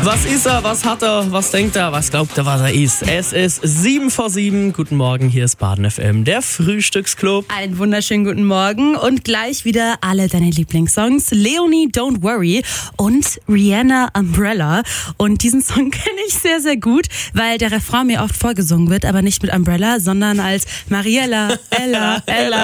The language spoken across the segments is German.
Was ist er? Was hat er? Was denkt er? Was glaubt er, was er ist? Es ist 7:07. Guten Morgen, hier ist Baden FM, der Frühstücksclub. Einen wunderschönen guten Morgen und gleich wieder alle deine Lieblingssongs. Leonie, Don't Worry und Rihanna, Umbrella. Und diesen Song kenne ich sehr, sehr gut, weil der Refrain mir oft vorgesungen wird, aber nicht mit Umbrella, sondern als Mariella, Ella,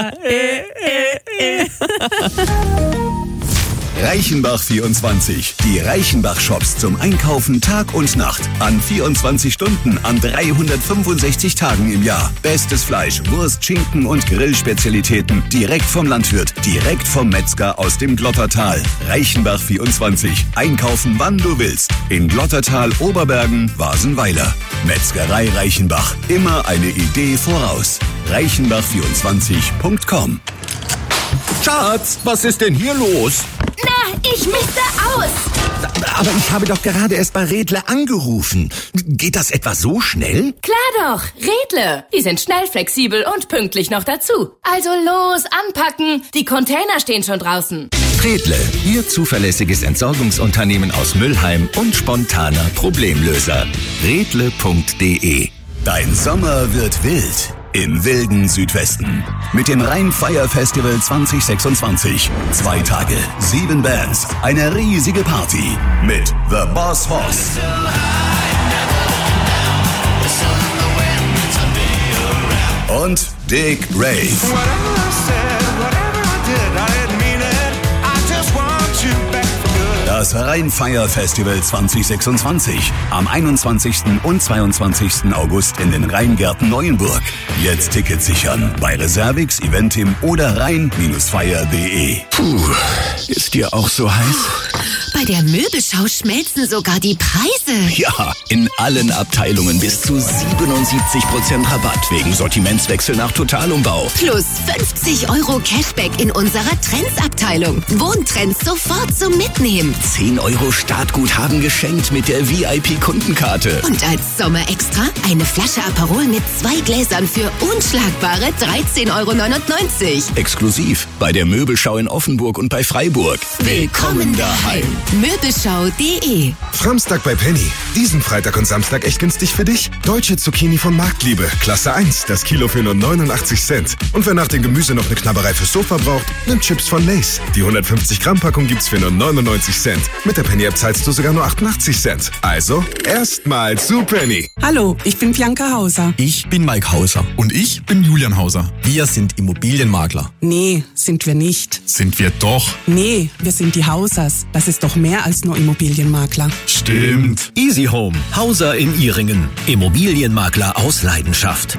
Reichenbach 24. Die Reichenbach-Shops zum Einkaufen Tag und Nacht. An 24 Stunden, an 365 Tagen im Jahr. Bestes Fleisch, Wurst, Schinken und Grillspezialitäten. Direkt vom Landwirt, direkt vom Metzger aus dem Glottertal. Reichenbach 24. Einkaufen, wann du willst. In Glottertal, Oberbergen, Wasenweiler. Metzgerei Reichenbach. Immer eine Idee voraus. Reichenbach24.com. Schatz, was ist denn hier los? Na, ich misste aus. Aber ich habe doch gerade erst bei Redle angerufen. Geht das etwa so schnell? Klar doch, Redle. Die sind schnell, flexibel und pünktlich noch dazu. Also los, anpacken. Die Container stehen schon draußen. Redle, Ihr zuverlässiges Entsorgungsunternehmen aus Mülheim und spontaner Problemlöser. Redle.de. Dein Sommer wird wild. Im wilden Südwesten. Mit dem Rhein-Fire Festival 2026. 2 Tage, 7 Bands, eine riesige Party. Mit The Boss Hoss. Und Dick Rave. Das Rhein-Fire Festival 2026. Am 21. und 22. August in den Rheingärten Neuenburg. Jetzt Tickets sichern bei Reservix, Eventim oder rhein-fire.de. Puh, ist dir auch so heiß? Bei der Möbelschau schmelzen sogar die Preise. Ja, in allen Abteilungen bis zu 77% Rabatt wegen Sortimentswechsel nach Totalumbau. Plus 50 € Cashback in unserer Trends-Abteilung. Wohntrends sofort zum Mitnehmen. 10 € Startguthaben geschenkt mit der VIP-Kundenkarte. Und als Sommerextra eine Flasche Aperol mit 2 Gläsern für unschlagbare 13,99 €. Exklusiv bei der Möbelschau in Offenburg und bei Freiburg. Willkommen daheim. Möbelschau.de. Samstag bei Penny. Diesen Freitag und Samstag echt günstig für dich. Deutsche Zucchini von Marktliebe. Klasse 1. Das Kilo für nur 89 Cent. Und wer nach dem Gemüse noch eine Knabberei fürs Sofa braucht, nimmt Chips von Lay's. Die 150 Gramm Packung gibt's für nur 99 Cent. Mit der Penny App zahlst du sogar nur 88 Cent. Also, erstmal zu Penny. Hallo, ich bin Bianca Hauser. Ich bin Mike Hauser. Und ich bin Julian Hauser. Wir sind Immobilienmakler. Nee, sind wir nicht. Sind wir doch. Nee, wir sind die Hausers. Das ist doch mehr als nur Immobilienmakler. Stimmt. Easy Home, Hauser in Ihringen. Immobilienmakler aus Leidenschaft.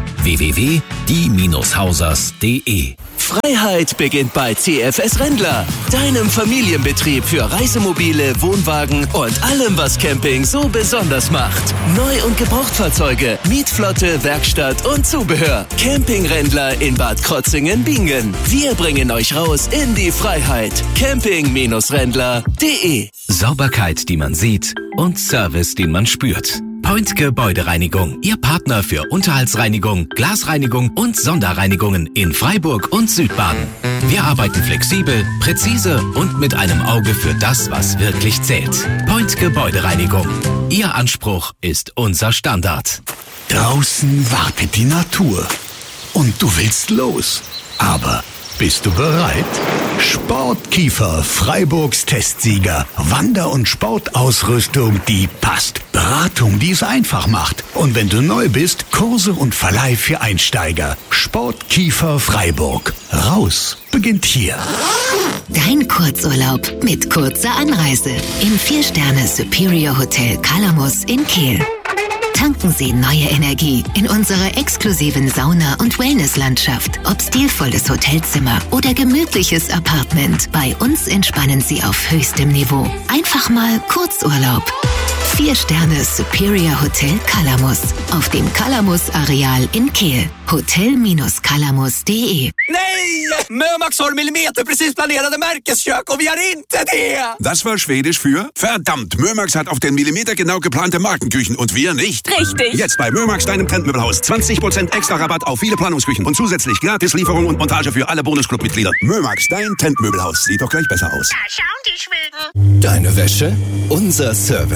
www.die-hausers.de. Freiheit beginnt bei CFS Rendler, deinem Familienbetrieb für Reisemobile, Wohnwagen und allem, was Camping so besonders macht. Neu- und Gebrauchtfahrzeuge, Mietflotte, Werkstatt und Zubehör. Campingrendler in Bad Krotzingen-Bingen. Wir bringen euch raus in die Freiheit. Camping-Rendler.de. Sauberkeit, die man sieht und Service, den man spürt. Point Gebäudereinigung, Ihr Partner für Unterhaltsreinigung, Glasreinigung und Sonderreinigungen in Freiburg und Südbaden. Wir arbeiten flexibel, präzise und mit einem Auge für das, was wirklich zählt. Point Gebäudereinigung. Ihr Anspruch ist unser Standard. Draußen wartet die Natur. Und du willst los. Aber bist du bereit? Sportkiefer, Freiburgs Testsieger. Wander- und Sportausrüstung, die passt. Beratung, die es einfach macht. Und wenn du neu bist, Kurse und Verleih für Einsteiger. Sportkiefer Freiburg. Raus beginnt hier. Dein Kurzurlaub mit kurzer Anreise im 4-Sterne Superior Hotel Calamus in Kehl. Tanken Sie neue Energie in unserer exklusiven Sauna- und Wellnesslandschaft. Ob stilvolles Hotelzimmer oder gemütliches Apartment, bei uns entspannen Sie auf höchstem Niveau. Einfach mal Kurzurlaub. 4-Sterne Superior Hotel Calamus auf dem Calamus-Areal in Kehl. Hotel-calamus.de. Nej! Mömax har millimeterprecis planerade märkeskök och vi har inte det! Das war Schwedisch für verdammt, Mömax hat auf den Millimeter genau geplante Markenküchen und wir nicht. Richtig. Jetzt bei Mömax, deinem Trendmöbelhaus. 20% extra Rabatt auf viele Planungsküchen und zusätzlich Gratislieferung und Montage für alle Bonusclub-Mitglieder. Mömax, dein Trendmöbelhaus. Sieht doch gleich besser aus. Da schauen die Schweden. Deine Wäsche, unser Service.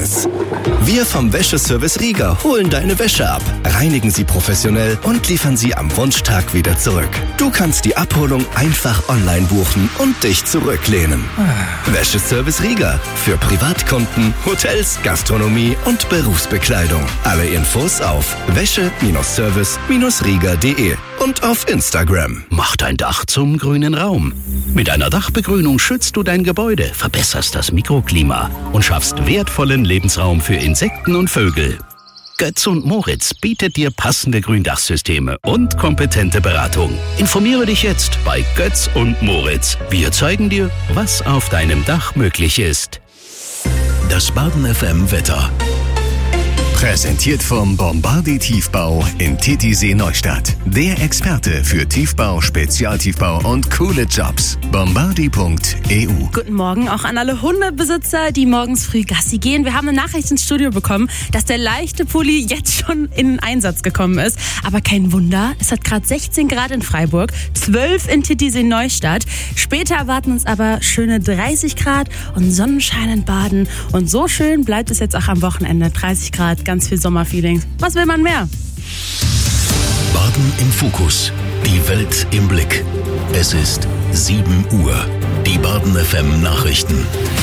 Wir vom Wäscheservice Rieger holen deine Wäsche ab, reinigen sie professionell und liefern sie am Wunschtag wieder zurück. Du kannst die Abholung einfach online buchen und dich zurücklehnen. Wäscheservice Rieger für Privatkunden, Hotels, Gastronomie und Berufsbekleidung. Alle Infos auf wäsche-service-rieger.de und auf Instagram. Mach dein Dach zum grünen Raum. Mit einer Dachbegrünung schützt du dein Gebäude, verbesserst das Mikroklima und schaffst wertvollen Lebensraum für Insekten und Vögel. Götz und Moritz bietet dir passende Gründachsysteme und kompetente Beratung. Informiere dich jetzt bei Götz und Moritz. Wir zeigen dir, was auf deinem Dach möglich ist. Das Baden FM Wetter. Präsentiert vom Bombardi Tiefbau in Titisee Neustadt. Der Experte für Tiefbau, Spezialtiefbau und coole Jobs. Bombardi.eu. Guten Morgen auch an alle Hundebesitzer, die morgens früh Gassi gehen. Wir haben eine Nachricht ins Studio bekommen, dass der leichte Pulli jetzt schon in Einsatz gekommen ist. Aber kein Wunder, es hat gerade 16 Grad in Freiburg, 12 in Titisee Neustadt. Später erwarten uns aber schöne 30 Grad und Sonnenschein in Baden. Und so schön bleibt es jetzt auch am Wochenende. 30 Grad, ganz viel Sommerfeeling. Was will man mehr? Baden im Fokus. Die Welt im Blick. Es ist 7 Uhr. Die Baden FM Nachrichten.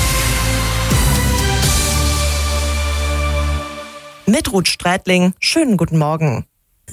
Mit Ruth Strätling, schönen guten Morgen.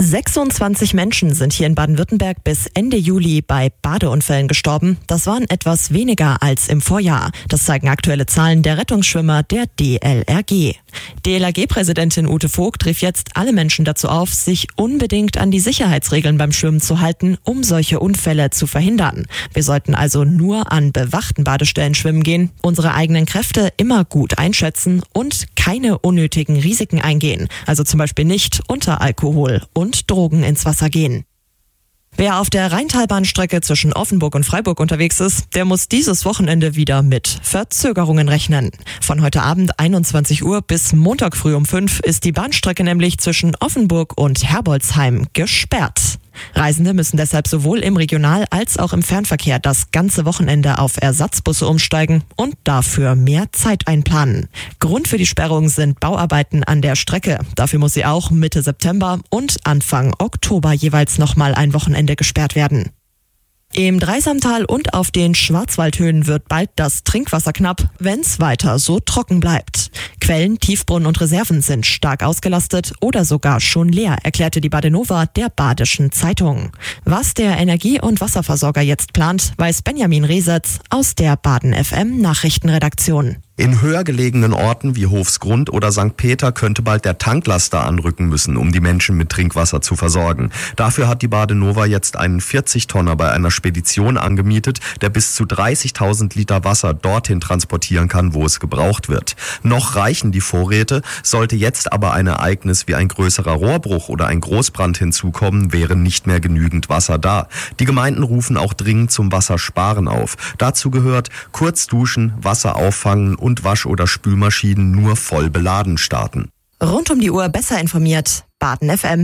26 Menschen sind hier in Baden-Württemberg bis Ende Juli bei Badeunfällen gestorben. Das waren etwas weniger als im Vorjahr. Das zeigen aktuelle Zahlen der Rettungsschwimmer der DLRG. DLRG-Präsidentin Ute Vogt rief jetzt alle Menschen dazu auf, sich unbedingt an die Sicherheitsregeln beim Schwimmen zu halten, um solche Unfälle zu verhindern. Wir sollten also nur an bewachten Badestellen schwimmen gehen, unsere eigenen Kräfte immer gut einschätzen und keine unnötigen Risiken eingehen. Also zum Beispiel nicht unter Alkohol und Drogen ins Wasser gehen. Wer auf der Rheintalbahnstrecke zwischen Offenburg und Freiburg unterwegs ist, der muss dieses Wochenende wieder mit Verzögerungen rechnen. Von heute Abend 21 Uhr bis Montag früh um 5 ist die Bahnstrecke nämlich zwischen Offenburg und Herbolzheim gesperrt. Reisende müssen deshalb sowohl im Regional- als auch im Fernverkehr das ganze Wochenende auf Ersatzbusse umsteigen und dafür mehr Zeit einplanen. Grund für die Sperrung sind Bauarbeiten an der Strecke. Dafür muss sie auch Mitte September und Anfang Oktober jeweils nochmal ein Wochenende gesperrt werden. Im Dreisamtal und auf den Schwarzwaldhöhen wird bald das Trinkwasser knapp, wenn es weiter so trocken bleibt. Quellen, Tiefbrunnen und Reserven sind stark ausgelastet oder sogar schon leer, erklärte die Badenova der Badischen Zeitung. Was der Energie- und Wasserversorger jetzt plant, weiß Benjamin Resetz aus der Baden FM Nachrichtenredaktion. In höher gelegenen Orten wie Hofsgrund oder St. Peter könnte bald der Tanklaster anrücken müssen, um die Menschen mit Trinkwasser zu versorgen. Dafür hat die Badenova jetzt einen 40-Tonner bei einer Spedition angemietet, der bis zu 30.000 Liter Wasser dorthin transportieren kann, wo es gebraucht wird. Noch reichen die Vorräte, sollte jetzt aber ein Ereignis wie ein größerer Rohrbruch oder ein Großbrand hinzukommen, wäre nicht mehr genügend Wasser da. Die Gemeinden rufen auch dringend zum Wassersparen auf. Dazu gehört kurz duschen, Wasser auffangen und Wasch- oder Spülmaschinen nur voll beladen starten. Rund um die Uhr besser informiert. Baden FM.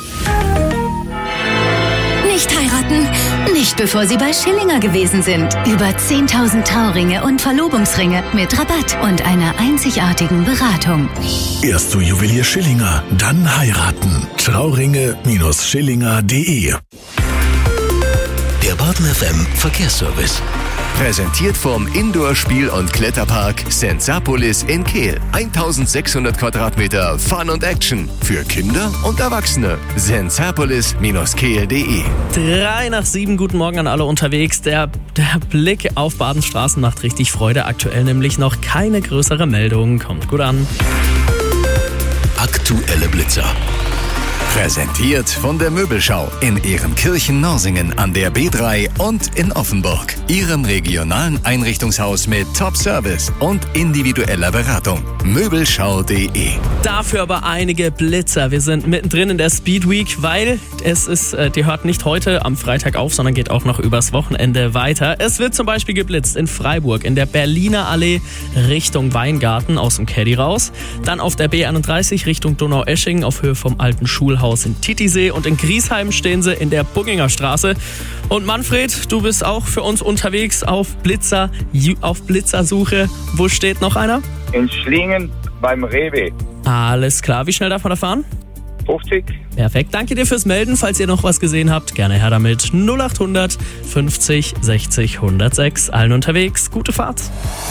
Nicht heiraten, nicht bevor Sie bei Schillinger gewesen sind. Über 10.000 Trauringe und Verlobungsringe mit Rabatt und einer einzigartigen Beratung. Erst zu Juwelier Schillinger, dann heiraten. Trauringe-schillinger.de. Der Baden FM Verkehrsservice. Präsentiert vom Indoor-Spiel- und Kletterpark Sensapolis in Kehl. 1600 Quadratmeter Fun und Action. Für Kinder und Erwachsene. Sensapolis-kehl.de. 6:03, guten Morgen an alle unterwegs. Der Blick auf Badens Straßen macht richtig Freude. Aktuell nämlich noch keine größere Meldung. Kommt gut an. Aktuelle Blitzer. Präsentiert von der Möbelschau in Ehrenkirchen-Norsingen an der B3 und in Offenburg. Ihrem regionalen Einrichtungshaus mit Top-Service und individueller Beratung. Möbelschau.de. Dafür aber einige Blitzer. Wir sind mittendrin in der Speed Week, weil die hört nicht heute am Freitag auf, sondern geht auch noch übers Wochenende weiter. Es wird zum Beispiel geblitzt in Freiburg, in der Berliner Allee Richtung Weingarten aus dem Caddy raus. Dann auf der B31 Richtung Donaueschingen auf Höhe vom alten Schulhaus in Titisee und in Griesheim stehen sie in der Bugginger Straße. Und Manfred, du bist auch für uns unterwegs auf Blitzersuche. Wo steht noch einer? In Schlingen beim Rewe. Alles klar, wie schnell darf man da fahren? 50. Perfekt, danke dir fürs Melden. Falls ihr noch was gesehen habt, gerne her damit. 0800 50 60 106. Allen unterwegs, gute Fahrt.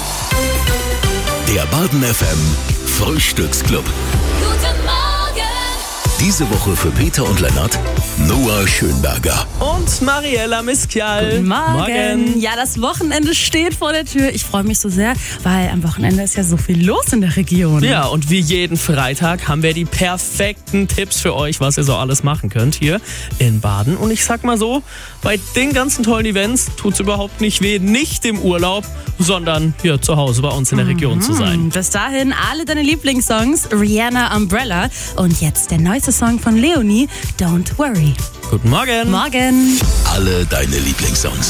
Der Baden FM Frühstücksclub. Guten Morgen! Diese Woche für Peter und Lennart, Noah Schönberger. Und Mariella Miskial. Guten Morgen. Ja, das Wochenende steht vor der Tür. Ich freue mich so sehr, weil am Wochenende ist ja so viel los in der Region. Ja, und wie jeden Freitag haben wir die perfekten Tipps für euch, was ihr so alles machen könnt hier in Baden. Und ich sag mal so, bei den ganzen tollen Events tut's überhaupt nicht weh, nicht im Urlaub, sondern hier zu Hause bei uns in der Region zu sein. Bis dahin alle deine Lieblingssongs, Rihanna Umbrella und jetzt der neueste Song von Leonie, Don't Worry. Guten Morgen. Morgen. Alle deine Lieblingssongs.